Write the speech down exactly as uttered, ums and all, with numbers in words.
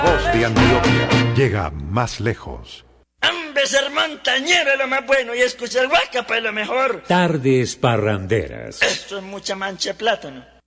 Voz de Antioquia llega más lejos. Hombre, ser montañero es lo más bueno y escuchar Guacapa es lo mejor. Tardes parranderas. Esto es mucha mancha de plátano.